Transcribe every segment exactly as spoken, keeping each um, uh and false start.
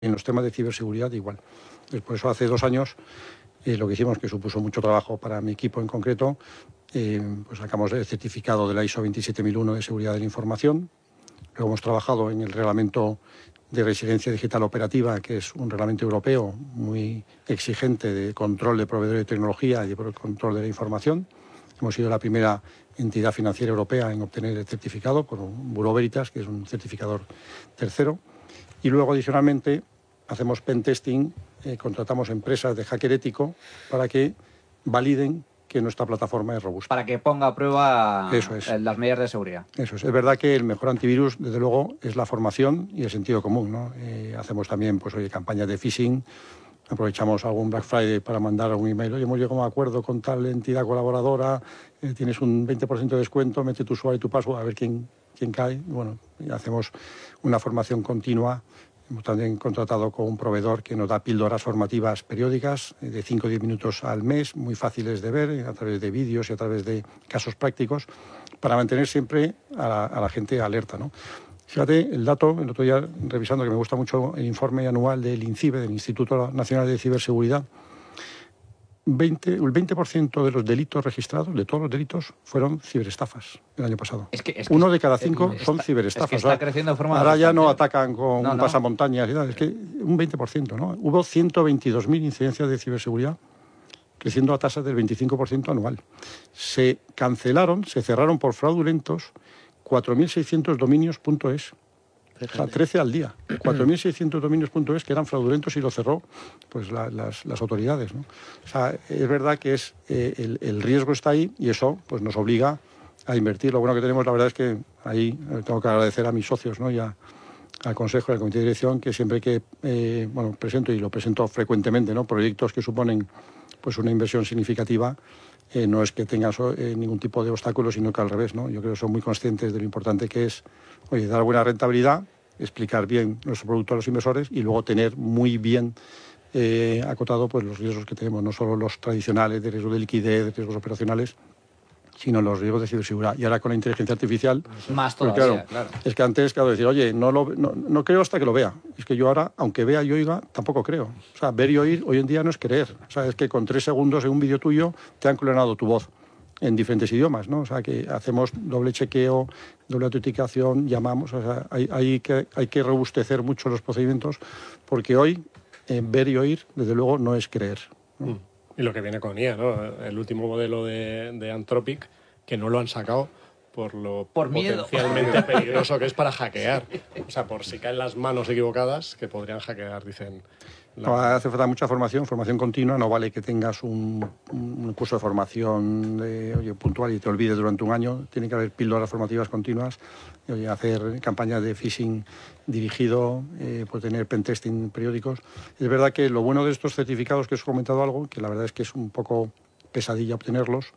En los temas de ciberseguridad igual. Entonces, por eso hace dos años eh, lo que hicimos, que supuso mucho trabajo para mi equipo en concreto, eh, pues sacamos el certificado de la ISO veintisiete mil uno de seguridad de la información. Luego hemos trabajado en el reglamento de resiliencia digital operativa, que es un reglamento europeo muy exigente de control de proveedores de tecnología y de control de la información. Hemos sido la primera entidad financiera europea en obtener el certificado por un Bureau Veritas, que es un certificador tercero. Y luego, adicionalmente, hacemos pentesting, eh, contratamos empresas de hacker ético para que validen que nuestra plataforma es robusta. Para que ponga a prueba Eso es. las medidas de seguridad. Eso es. Es verdad que el mejor antivirus, desde luego, es la formación y el sentido común, ¿no? Eh, hacemos también, pues, oye, campañas de phishing, aprovechamos algún Black Friday para mandar un email, oye, hemos llegado a un acuerdo con tal entidad colaboradora, eh, tienes un veinte por ciento de descuento, mete tu usuario y tu password a ver quién, quién cae. Bueno, hacemos una formación continua. Hemos también contratado con un proveedor que nos da píldoras formativas periódicas de cinco o diez minutos al mes, muy fáciles de ver, a través de vídeos y a través de casos prácticos, para mantener siempre a la, a la gente alerta, ¿no? Fíjate, el dato, el otro día revisando, que me gusta mucho el informe anual del INCIBE, del Instituto Nacional de Ciberseguridad, veinte, el veinte por ciento de los delitos registrados, de todos los delitos, fueron ciberestafas el año pasado. Es que, es que Uno de cada cinco está, son ciberestafas. Es que está creciendo de forma... Ahora ya no atacan con no, no. pasamontañas y tal, es que un veinte por ciento, ¿no? Hubo ciento veintidós mil incidencias de ciberseguridad, creciendo a tasas del veinticinco por ciento anual. Se cancelaron, se cerraron por fraudulentos cuatro mil seiscientos dominios punto es. O sea, trece al día. cuatro mil seiscientos dominios punto es que eran fraudulentos y lo cerró pues la, las, las autoridades, ¿no? O sea, es verdad que es eh, el, el riesgo está ahí y eso pues nos obliga a invertir. Lo bueno que tenemos, la verdad es que ahí tengo que agradecer a mis socios, ¿no? Y a, al Consejo y al Comité de Dirección, que siempre que eh, bueno, presento, y lo presento frecuentemente, ¿no? Proyectos que suponen pues una inversión significativa, eh, no es que tengan so, eh, ningún tipo de obstáculo, sino que al revés, ¿no? Yo creo que son muy conscientes de lo importante que es, oye, dar buena rentabilidad, explicar bien nuestro producto a los inversores y luego tener muy bien eh, acotado pues los riesgos que tenemos, no solo los tradicionales de riesgo de liquidez, de riesgos operacionales, sino los riesgos de ciberseguridad. Y ahora con la inteligencia artificial... Más todavía, claro, claro. Es que antes, claro, decir, oye, no, lo, no, no creo hasta que lo vea. Es que yo ahora, aunque vea y oiga, tampoco creo. O sea, ver y oír hoy en día no es creer. O sea, es que con tres segundos en un vídeo tuyo te han clonado tu voz en diferentes idiomas, ¿no? O sea, que hacemos doble chequeo, doble autenticación, llamamos... O sea, hay, hay, que, hay que robustecer mucho los procedimientos porque hoy eh, ver y oír, desde luego, no es creer, ¿no? Mm. Y lo que viene con I A, ¿no? El último modelo de, de Anthropic, que no lo han sacado por lo por potencialmente miedo. peligroso que es para hackear. O sea, por si caen las manos equivocadas, que podrían hackear, dicen. La... No, hace falta mucha formación, formación continua. No vale que tengas un, un curso de formación de, oye, puntual y te olvides durante un año. Tiene que haber píldoras formativas continuas. Y, oye, hacer campañas de phishing dirigido, eh, pues tener pentesting periódicos. Es verdad que lo bueno de estos certificados, que os he comentado algo, que la verdad es que es un poco pesadilla obtenerlos.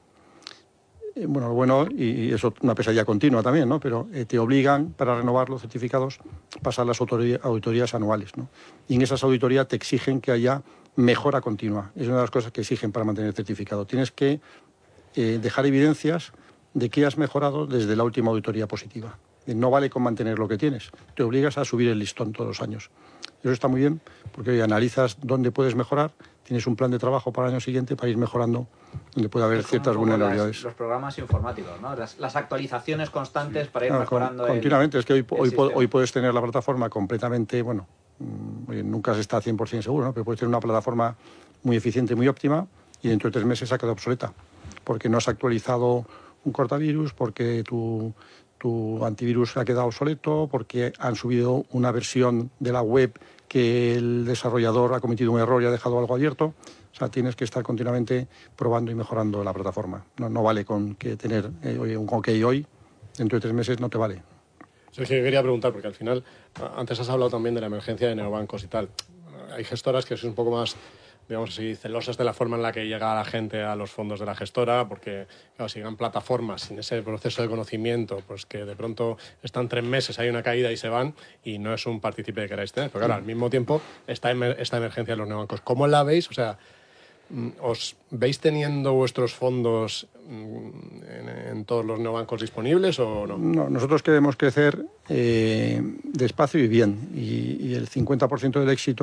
Eh, bueno, lo bueno, y eso es una pesadilla continua también, ¿no? Pero eh, te obligan, para renovar los certificados, pasar las autoría, auditorías anuales, ¿no? Y en esas auditorías te exigen que haya mejora continua. Es una de las cosas que exigen para mantener el certificado. Tienes que eh, dejar evidencias de que has mejorado desde la última auditoría positiva. Eh, no vale con mantener lo que tienes. Te obligas a subir el listón todos los años. Eso está muy bien, porque hoy analizas dónde puedes mejorar, tienes un plan de trabajo para el año siguiente para ir mejorando donde puede haber ciertas vulnerabilidades. Las, los programas informáticos, ¿no? Las, las actualizaciones constantes para ir no, mejorando. Con, continuamente, el, es que hoy, hoy, hoy puedes tener la plataforma completamente, bueno, oye, nunca se está cien por ciento seguro, ¿no? Pero puedes tener una plataforma muy eficiente, muy óptima, y dentro de tres meses se ha quedado obsoleta, porque no has actualizado un cortavirus, porque tu, tu antivirus ha quedado obsoleto, porque han subido una versión de la web que el desarrollador ha cometido un error y ha dejado algo abierto. O sea, tienes que estar continuamente probando y mejorando la plataforma. No, no vale con que tener eh, oye, un OK hoy, dentro de tres meses no te vale. Sergio, yo quería preguntar, porque al final, antes has hablado también de la emergencia de neobancos y tal. Hay gestoras que son un poco más, digamos así, celosas de la forma en la que llega la gente a los fondos de la gestora, porque, claro, si llegan plataformas sin ese proceso de conocimiento, pues que de pronto están tres meses, hay una caída y se van, y no es un partícipe que queráis tener. Pero claro, al mismo tiempo, esta, emer esta emergencia de los neobancos, ¿cómo la veis? O sea, ¿Os veis teniendo vuestros fondos en, en todos los neobancos disponibles o no? No, nosotros queremos crecer eh, despacio y bien, y, y el cincuenta por ciento del éxito